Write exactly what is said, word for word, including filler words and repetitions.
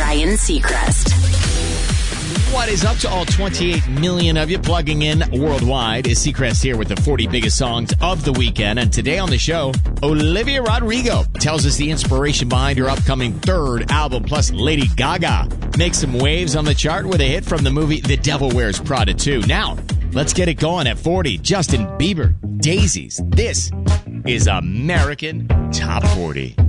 Ryan Seacrest. What is up to all twenty-eight million of you plugging in worldwide? Is Seacrest here with the forty biggest songs of the weekend. And today on the show, Olivia Rodrigo tells us the inspiration behind her upcoming third album. Plus, Lady Gaga makes some waves on the chart with a hit from the movie The Devil Wears Prada two. Now, let's get it going at forty. Justin Bieber, Daisies. This is American Top forty.